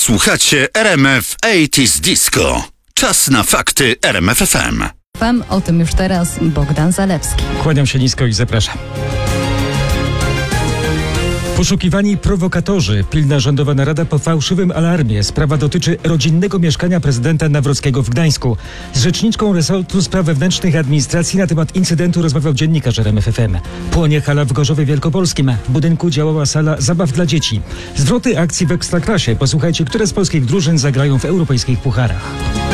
Słuchacie RMF 80s Disco. Czas na fakty RMF FM. O tym już teraz Bogdan Zalewski. Kłaniam się nisko i zapraszam. Poszukiwani prowokatorzy. Pilna rządowa narada po fałszywym alarmie. Sprawa dotyczy rodzinnego mieszkania prezydenta Nawrockiego w Gdańsku. Z rzeczniczką resortu spraw wewnętrznych i administracji na temat incydentu rozmawiał dziennikarz RMF FM. Płonie hala w Gorzowie Wielkopolskim. W budynku działała sala zabaw dla dzieci. Zwroty akcji w Ekstraklasie. Posłuchajcie, które z polskich drużyn zagrają w europejskich pucharach.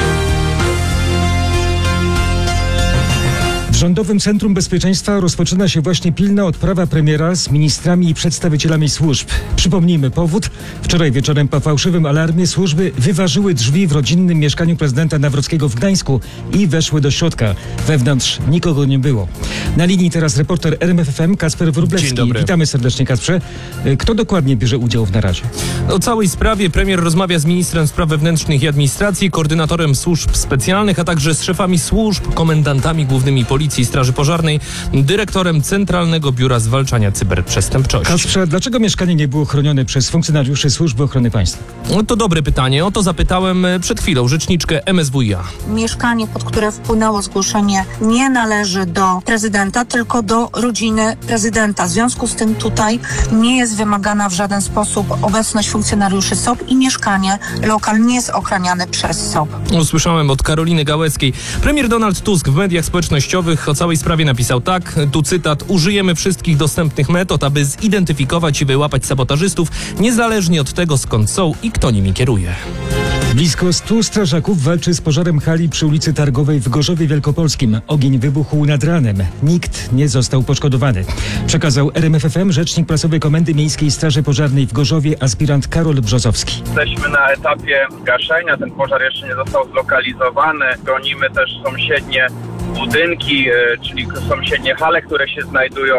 W Rządowym Centrum Bezpieczeństwa rozpoczyna się właśnie pilna odprawa premiera z ministrami i przedstawicielami służb. Przypomnijmy powód. Wczoraj wieczorem po fałszywym alarmie służby wyważyły drzwi w rodzinnym mieszkaniu prezydenta Nawrockiego w Gdańsku i weszły do środka. Wewnątrz nikogo nie było. Na linii teraz reporter RMF FM Kacper Wróblewski. Dzień dobry. Witamy serdecznie, Kacprze. Kto dokładnie bierze udział w naradzie? O całej sprawie premier rozmawia z ministrem spraw wewnętrznych i administracji, koordynatorem służb specjalnych, a także z szefami służb, komendantami głównymi Policji i Straży Pożarnej, dyrektorem Centralnego Biura Zwalczania Cyberprzestępczości. Kacprze, dlaczego mieszkanie nie było chronione przez funkcjonariuszy Służby Ochrony Państwa? No to dobre pytanie. O to zapytałem przed chwilą rzeczniczkę MSWiA. Mieszkanie, pod które wpłynęło zgłoszenie, nie należy do prezydenta, tylko do rodziny prezydenta. W związku z tym tutaj nie jest wymagana w żaden sposób obecność funkcjonariuszy SOP i mieszkanie, lokal nie jest ochraniany przez SOP. Usłyszałem od Karoliny Gałeckiej. Premier Donald Tusk w mediach społecznościowych o całej sprawie napisał tak, tu cytat: użyjemy wszystkich dostępnych metod, aby zidentyfikować i wyłapać sabotażystów, niezależnie od tego, skąd są i kto nimi kieruje. Blisko 100 strażaków walczy z pożarem hali przy ulicy Targowej w Gorzowie Wielkopolskim. Ogień wybuchł nad ranem. Nikt nie został poszkodowany. Przekazał RMF FM rzecznik prasowej Komendy Miejskiej Straży Pożarnej w Gorzowie, aspirant Karol Brzozowski. Jesteśmy na etapie gaszenia, ten pożar jeszcze nie został zlokalizowany. Gonimy też sąsiednie budynki, czyli sąsiednie hale, które się znajdują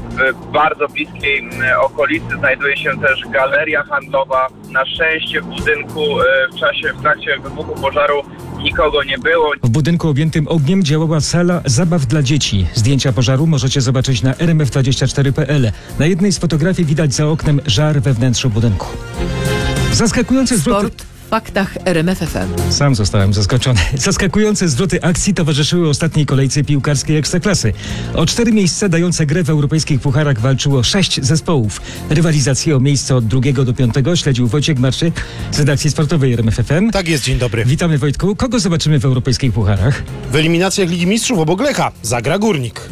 w bardzo bliskiej okolicy. Znajduje się też galeria handlowa. Na szczęście w budynku w trakcie wybuchu pożaru nikogo nie było. W budynku objętym ogniem działała sala zabaw dla dzieci. Zdjęcia pożaru możecie zobaczyć na rmf24.pl. Na jednej z fotografii widać za oknem żar we wnętrzu budynku. Zaskakujące zwroty... W faktach RMF FM. Sam zostałem zaskoczony. Zaskakujące zwroty akcji towarzyszyły ostatniej kolejce piłkarskiej Ekstraklasy. O 4 miejsca dające grę w europejskich pucharach walczyło 6 zespołów. Rywalizację o miejsce od 2 do 5 śledził Wojciech Marczyk z redakcji sportowej RMF FM. Tak jest, dzień dobry. Witamy, Wojtku. Kogo zobaczymy w europejskich pucharach? W eliminacjach Ligi Mistrzów obok Lecha zagra Górnik.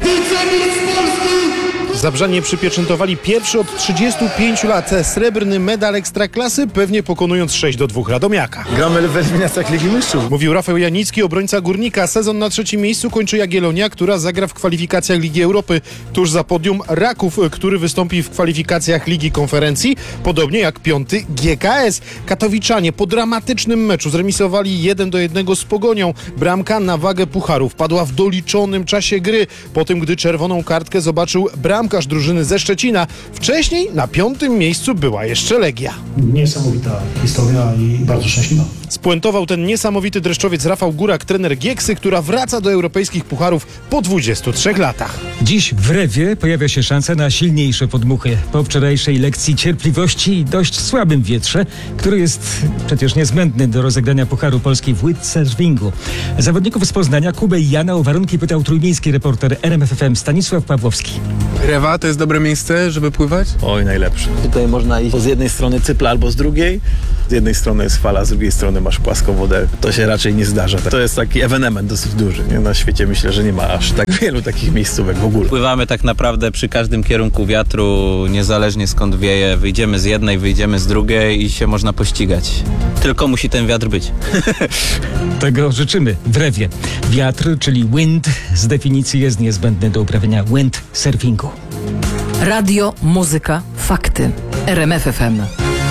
Zabrzanie przypieczętowali pierwszy od 35 lat srebrny medal Ekstraklasy, pewnie pokonując 6-2 Radomiaka. Gramy w eliminacjach Ligi Mistrzów. Mówił Rafał Janicki, obrońca Górnika. Sezon na 3. miejscu kończy Jagiellonia, która zagra w kwalifikacjach Ligi Europy. Tuż za podium Raków, który wystąpi w kwalifikacjach Ligi Konferencji, podobnie jak 5. GKS. Katowiczanie po dramatycznym meczu zremisowali 1-1 z Pogonią. Bramka na wagę pucharów padła w doliczonym czasie gry, po tym gdy czerwoną kartkę zobaczył bramkarz drużyny ze Szczecina. Wcześniej na 5. miejscu była jeszcze Legia. Niesamowita historia i bardzo szczęśliwa. Spuentował ten niesamowity dreszczowiec Rafał Górak, trener Gieksy, która wraca do europejskich pucharów po 23 latach. Dziś w Rewie pojawia się szansa na silniejsze podmuchy. Po wczorajszej lekcji cierpliwości i dość słabym wietrze, który jest przecież niezbędny do rozegrania Pucharu Polski w windsurfingu. Zawodników z Poznania, Kubę i Jana, o warunki pytał trójmiejski reporter RMF FM Stanisław Pawłowski. Rewa to jest dobre miejsce, żeby pływać? Oj, najlepsze. Tutaj można iść z jednej strony cypla albo z drugiej. Z jednej strony jest fala, z drugiej strony masz płaską wodę. To się raczej nie zdarza. To jest taki ewenement dosyć duży. Nie? Na świecie myślę, że nie ma aż tak wielu takich miejscówek w ogóle. Pływamy tak naprawdę przy każdym kierunku wiatru, niezależnie skąd wieje. Wyjdziemy z jednej, wyjdziemy z drugiej i się można pościgać. Tylko musi ten wiatr być. Tego życzymy w Rewie. Wiatr, czyli wind, z definicji jest niezbędny do uprawiania windsurfingu. Radio, muzyka, fakty. RMF FM.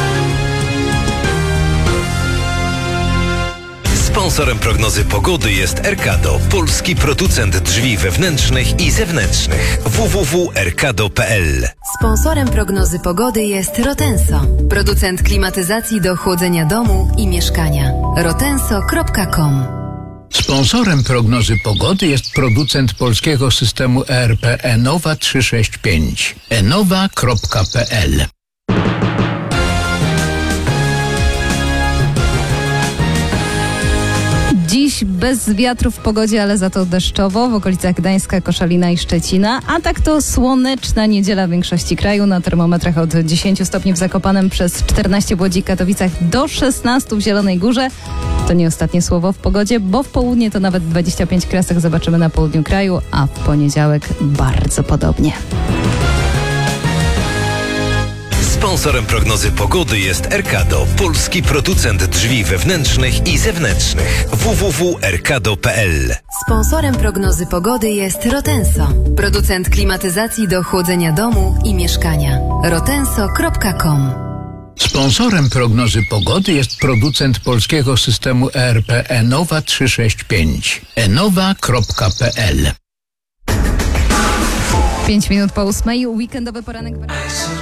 Sponsorem prognozy pogody jest Erkado, polski producent drzwi wewnętrznych i zewnętrznych. www.erkado.pl. Sponsorem prognozy pogody jest Rotenso, producent klimatyzacji do chłodzenia domu i mieszkania. rotenso.com. Sponsorem prognozy pogody jest producent polskiego systemu ERP Enowa 365. enowa.pl. Dziś bez wiatru w pogodzie, ale za to deszczowo w okolicach Gdańska, Koszalina i Szczecina. A tak to słoneczna niedziela w większości kraju. Na termometrach od 10 stopni w Zakopanem, przez 14 w Łodzi i Katowicach, do 16 w Zielonej Górze. To nie ostatnie słowo w pogodzie, bo w południe to nawet 25 kresek zobaczymy na południu kraju, a w poniedziałek bardzo podobnie. Sponsorem prognozy pogody jest Erkado, polski producent drzwi wewnętrznych i zewnętrznych. www.erkado.pl. Sponsorem prognozy pogody jest Rotenso, producent klimatyzacji do chłodzenia domu i mieszkania. rotenso.com. Sponsorem prognozy pogody jest producent polskiego systemu ERP Enowa 365. enowa.pl. 5 minut po 8:00, weekendowy poranek.